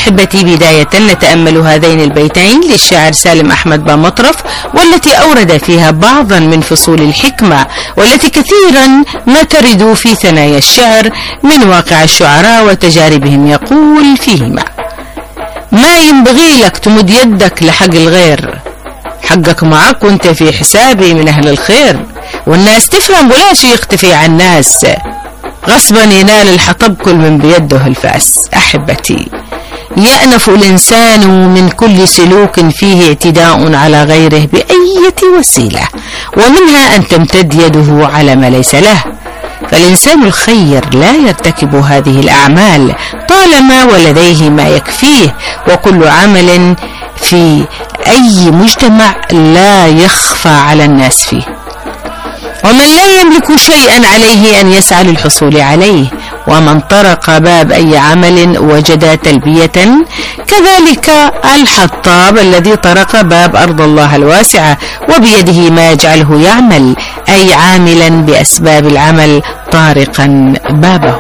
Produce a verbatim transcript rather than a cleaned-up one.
أحبتي، بداية نتأمل هذين البيتين للشاعر سالم أحمد بامطرف، والتي أورد فيها بعضا من فصول الحكمة، والتي كثيرا ما ترد في ثنايا الشعر من واقع الشعراء وتجاربهم. يقول فيهما: ما ينبغي لك تمد يدك لحق الغير، حقك معك وانت في حسابي من أهل الخير، والناس تفهم ولا شي يختفي عن الناس، غصبا ينال الحطب كل من بيده الفاس. أحبتي، يأنف الإنسان من كل سلوك فيه اعتداء على غيره بأي وسيلة، ومنها أن تمتد يده على ما ليس له، فالإنسان الخير لا يرتكب هذه الأعمال طالما ولديه ما يكفيه، وكل عمل في أي مجتمع لا يخفى على الناس فيه، ومن لا يملك شيئا عليه أن يسعى للحصول عليه، ومن طرق باب أي عمل وجد تلبية، كذلك الحطاب الذي طرق باب أرض الله الواسعة وبيده ما يجعله يعمل، أي عاملا بأسباب العمل طارقا بابه.